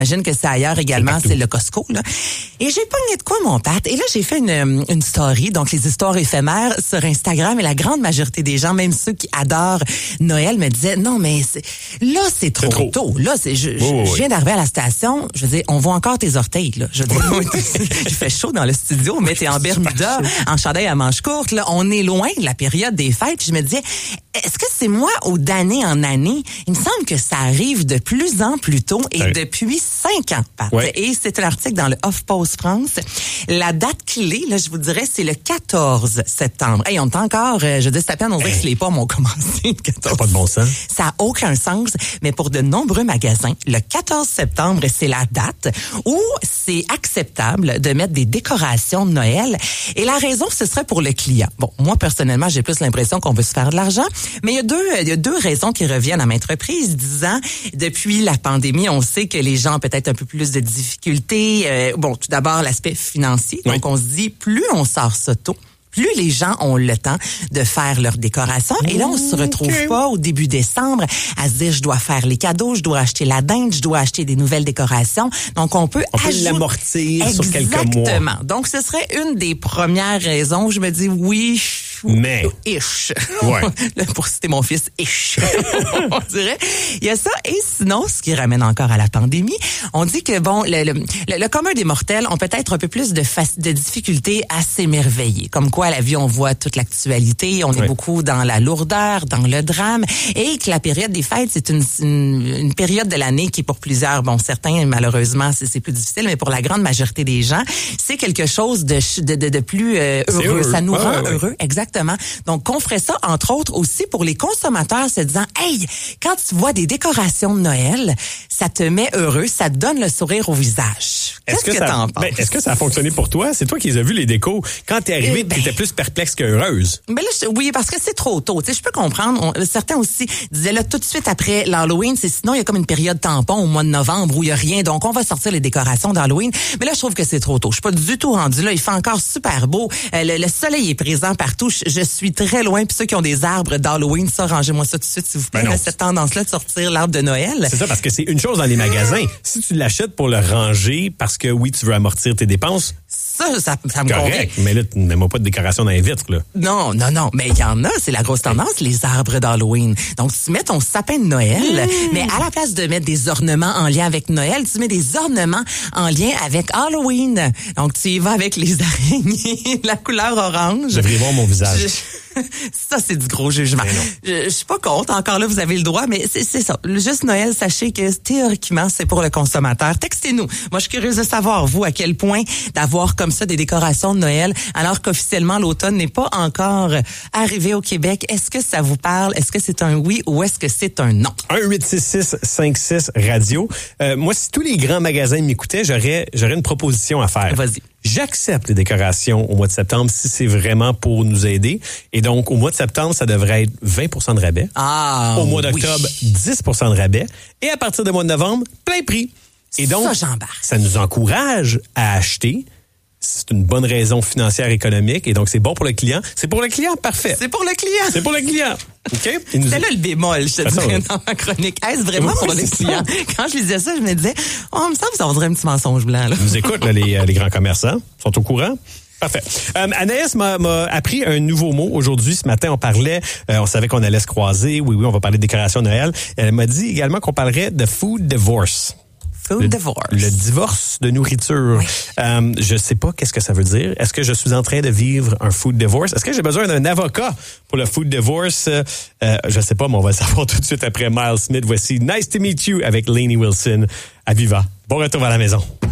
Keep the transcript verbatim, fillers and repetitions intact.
J'imagine que c'est ailleurs également, c'est, c'est le Costco, là. Et j'ai pogné de quoi, mon Pat? Et là, j'ai fait une, une story, donc les histoires éphémères sur Instagram, et la grande majorité des gens, même ceux qui adorent Noël, me disaient, non, mais c'est, là, c'est trop, c'est trop tôt. Là, c'est, je, oh, je, je viens d'arriver à la station, je veux dire, on voit encore tes orteils, là. Je veux dire, il fait chaud dans le studio, mais t'es en Bermuda, en chandail à manches courtes, là. On est loin de la période des fêtes. Je me disais, est-ce que c'est moi ou d'année en année? Il me semble que ça arrive de plus en plus tôt et ouais. depuis cinq ans, Pat. Ouais. Et c'est un article dans le HuffPost France. La date clé, là, je vous dirais, c'est le quatorze septembre. Hey, on est encore, euh, je dis, c'est à peine, on dirait hey. que les pommes ont commencé le quatorze. Ça n'a pas de bon sens. Ça n'a aucun sens, mais pour de nombreux magasins, le quatorze septembre, c'est la date où c'est acceptable de mettre des décorations de Noël. Et la raison, ce serait pour le client. Bon, moi, personnellement, j'ai plus l'impression qu'on veut se faire de l'argent, mais il y a deux, il y a deux raisons qui reviennent à maintes reprises, disant, depuis la pandémie, on sait que les gens ont peut-être un peu plus de difficultés. Euh, bon, tout d'abord, l'aspect financier. Oui. Donc, on se dit, plus on sort ça tôt, plus les gens ont le temps de faire leur décoration. Et là, on se retrouve okay. pas au début décembre à se dire, je dois faire les cadeaux, je dois acheter la dinde, je dois acheter des nouvelles décorations. Donc, on peut On peut ajouter... l'amortir Exactement. sur quelques mois. Exactement. Donc, ce serait une des premières raisons où je me dis, oui, mais ish. Ouais. Pour citer mon fils, ish. On dirait. Il y a ça. Et sinon, ce qui ramène encore à la pandémie, on dit que, bon, le, le, le, le commun des mortels ont peut-être un peu plus de, fa- de difficultés à s'émerveiller. Comme quoi, à la vie, on voit toute l'actualité, on est ouais. beaucoup dans la lourdeur, dans le drame, et que la période des fêtes, c'est une, une, une période de l'année qui, pour plusieurs, bon, certains, malheureusement, c'est, c'est plus difficile, mais pour la grande majorité des gens, c'est quelque chose de, de, de, de plus euh, heureux. heureux. Ça nous ouais, rend ouais. heureux, exactement. Donc, on ferait ça, entre autres, aussi pour les consommateurs, se disant, hey, quand tu vois des décorations de Noël, ça te met heureux, ça te donne le sourire au visage. Qu'est-ce est-ce que, que ça, t'en penses? Ben, est-ce que ça a fonctionné pour toi? C'est toi qui les as vus, les décos. Quand t'es arrivé, ben, t'étais plus perplexe qu'heureuse. Ben là, je, oui, parce que c'est trop tôt. Tu sais, je peux comprendre. On, certains aussi disaient là, tout de suite après l'Halloween, c'est sinon il y a comme une période tampon au mois de novembre où il y a rien. Donc, on va sortir les décorations d'Halloween. Mais là, je trouve que c'est trop tôt. Je suis pas du tout rendue là. Il fait encore super beau. Euh, le, le soleil est présent partout. Je, je suis très loin. Puis ceux qui ont des arbres d'Halloween, ça, rangez-moi ça tout de suite, s'il vous plaît. Ben cette tendance-là de sortir l'arbre de Noël. C'est ça, parce que c'est une chose dans les magasins. Si tu l'achètes pour le ranger, parce que oui, tu veux amortir tes dépenses. Ça, ça, ça me convient. Mais là, tu n'aimes pas de décoration dans les vitres, là. Non, non, non. Mais il y en a, c'est la grosse tendance, les arbres d'Halloween. Donc, tu mets ton sapin de Noël, mmh. mais à la place de mettre des ornements en lien avec Noël, tu mets des ornements en lien avec Halloween. Donc, tu y vas avec les araignées, la couleur orange. Je devrais voir mon visage. Je... Ça, c'est du gros jugement. Je, je suis pas contre. Encore là, vous avez le droit, mais c'est, c'est ça. Juste Noël, sachez que théoriquement, c'est pour le consommateur. Textez-nous. Moi, je suis curieuse de savoir, vous, à quel point d'avoir comme ça des décorations de Noël, alors qu'officiellement, l'automne n'est pas encore arrivé au Québec. Est-ce que ça vous parle? Est-ce que c'est un oui ou est-ce que c'est un non? un huit six six cinq six radio. Euh, moi, si tous les grands magasins m'écoutaient, j'aurais, j'aurais une proposition à faire. Vas-y. J'accepte les décorations au mois de septembre si c'est vraiment pour nous aider. Et donc, au mois de septembre, ça devrait être vingt pour cent de rabais. Ah, au mois d'octobre, oui. dix pour cent de rabais. Et à partir du mois de novembre, plein prix. Et donc, ça, j'embarque. Ça nous encourage à acheter. C'est une bonne raison financière économique. Et donc, c'est bon pour le client. C'est pour le client, parfait. C'est pour le client. C'est pour le client. OK? Nous... C'est là le bémol, je te dirais, dans ma chronique. Est-ce vraiment pour le client? Quand je lisais ça, je me disais, oh, il me semble que ça on dirait un petit mensonge blanc, là. Nous écoute, là, les, les grands commerçants. Sont au courant? Parfait. Euh, Anaïs m'a, m'a appris un nouveau mot. Aujourd'hui, ce matin, on parlait, euh, on savait qu'on allait se croiser. Oui, oui, on va parler de décoration de Noël. Elle m'a dit également qu'on parlerait de food divorce. Food le, divorce. Le divorce de nourriture. Oui. Euh, je sais pas qu'est-ce que ça veut dire. Est-ce que je suis en train de vivre un food divorce? Est-ce que j'ai besoin d'un avocat pour le food divorce? Euh, je sais pas, mais on va le savoir tout de suite après Miles Smith. Voici Nice to Meet You avec Lainey Wilson à Viva. Bon retour à la maison.